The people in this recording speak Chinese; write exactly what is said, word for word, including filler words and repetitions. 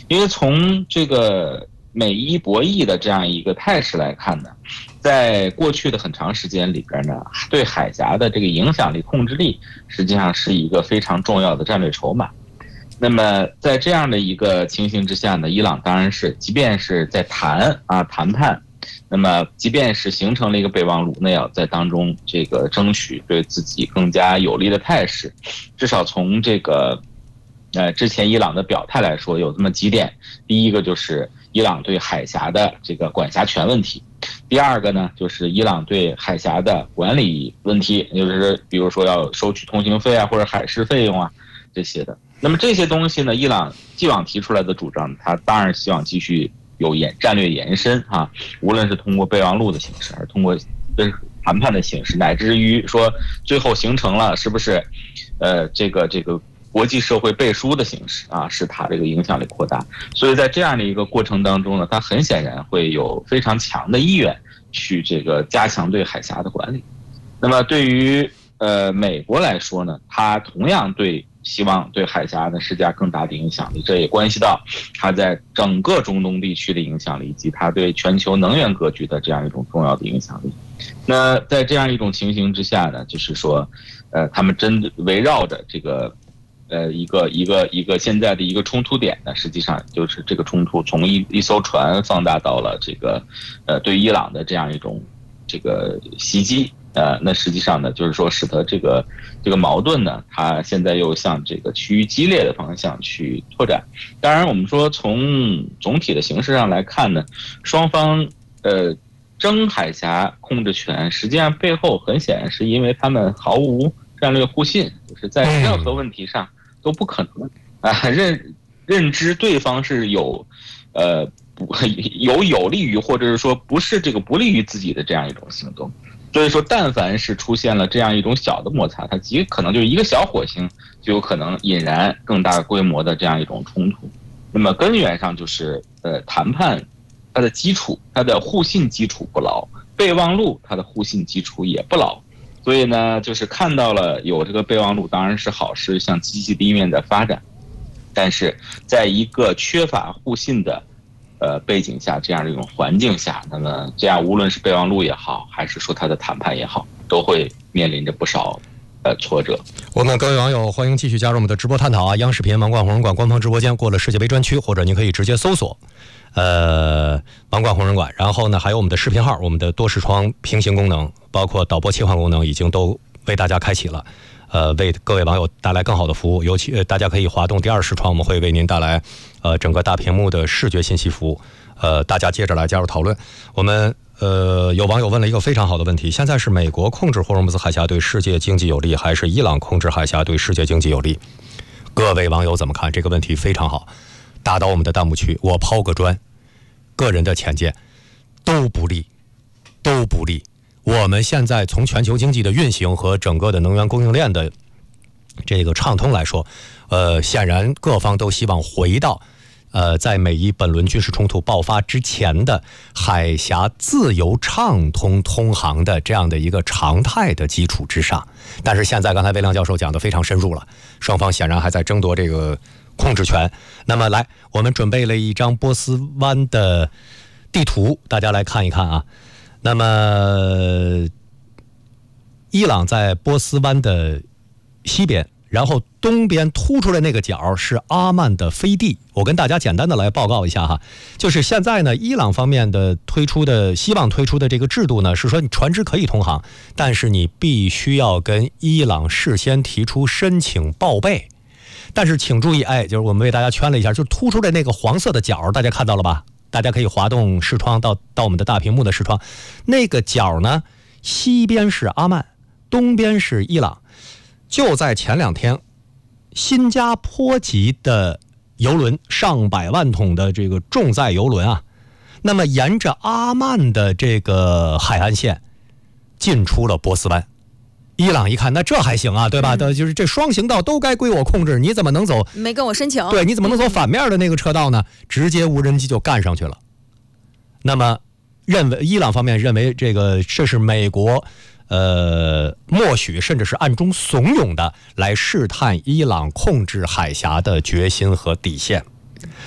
因为从这个美伊博弈的这样一个态势来看呢，在过去的很长时间里边呢，对海峡的这个影响力、控制力，实际上是一个非常重要的战略筹码。那么在这样的一个情形之下呢，伊朗当然是即便是在谈啊谈判，那么即便是形成了一个备忘录，那要在当中这个争取对自己更加有利的态势。至少从这个呃之前伊朗的表态来说，有这么几点。第一个就是伊朗对海峡的这个管辖权问题，第二个呢就是伊朗对海峡的管理问题，就是比如说要收取通行费啊，或者海事费用啊这些的。那么这些东西呢，伊朗既往提出来的主张，他当然希望继续有延战略延伸啊，无论是通过备忘录的形式，还是通过谈判的形式，乃至于说最后形成了是不是呃这个这个国际社会背书的形式啊，使它这个影响力扩大。所以在这样的一个过程当中呢，它很显然会有非常强的意愿去这个加强对海峡的管理。那么对于呃美国来说呢，它同样对希望对海峡呢施加更大的影响力，这也关系到它在整个中东地区的影响力，以及它对全球能源格局的这样一种重要的影响力。那在这样一种情形之下呢，就是说，呃，他们真围绕着这个，呃，一个一个一个现在的一个冲突点呢，实际上就是这个冲突从一一艘船放大到了这个，呃，对伊朗的这样一种这个袭击。呃，那实际上呢，就是说，使得这个这个矛盾呢，它现在又向这个趋于激烈的方向去拓展。当然，我们说从总体的形势上来看呢，双方呃争海峡控制权，实际上背后很显然是因为他们毫无战略互信，就是在任何问题上都不可能啊认认知对方是有呃不有有利于或者是说不是这个不利于自己的这样一种行动。所以说，但凡是出现了这样一种小的摩擦，它极可能就是一个小火星，就有可能引燃更大规模的这样一种冲突。那么根源上就是，呃，谈判它的基础，它的互信基础不牢，备忘录它的互信基础也不牢。所以呢，就是看到了有这个备忘录，当然是好事，向积极的一面的发展。但是在一个缺乏互信的呃背景下，这样的一种环境下，那么这样无论是备忘录也好，还是说他的谈判也好，都会面临着不少呃挫折。 我们各位网友欢迎继续加入我们的直播探讨啊！央视频王冠红人馆官方直播间过了世界杯专区，或者您可以直接搜索呃王冠红人馆，然后呢还有我们的视频号，我们的多视窗平行功能，包括导播切换功能已经都为大家开启了。呃，为各位网友带来更好的服务，尤其、呃、大家可以滑动第二视窗，我们会为您带来呃整个大屏幕的视觉信息服务。呃，大家接着来加入讨论。我们呃有网友问了一个非常好的问题：现在是美国控制霍尔木兹海峡对世界经济有利，还是伊朗控制海峡对世界经济有利？各位网友怎么看？这个问题非常好，打到我们的弹幕区，我抛个砖，个人的浅见，都不利，都不利。我们现在从全球经济的运行和整个的能源供应链的这个畅通来说，呃，显然各方都希望回到呃，在美伊本轮军事冲突爆发之前的海峡自由畅通通航的这样的一个常态的基础之上。但是现在刚才魏亮教授讲得非常深入了，双方显然还在争夺这个控制权。那么来，我们准备了一张波斯湾的地图，大家来看一看啊。那么伊朗在波斯湾的西边，然后东边突出来那个角是阿曼的飞地。我跟大家简单的来报告一下哈，就是现在呢，伊朗方面的推出的希望推出的这个制度呢，是说你船只可以通航，但是你必须要跟伊朗事先提出申请报备。但是请注意，哎，就是我们为大家圈了一下，就突出来那个黄色的角，大家看到了吧？大家可以滑动视窗到到我们的大屏幕的视窗，那个角呢，西边是阿曼，东边是伊朗。就在前两天，新加坡籍的油轮上百万桶的这个重载油轮啊，那么沿着阿曼的这个海岸线进出了波斯湾。伊朗一看，那这还行啊，对吧？嗯、就是这双行道都该归我控制，你怎么能走？ 没跟我申请。 对，你怎么能走反面的那个车道呢？直接无人机就干上去了。那么，认为伊朗方面认为这个这是美国呃默许甚至是暗中怂恿的，来试探伊朗控制海峡的决心和底线。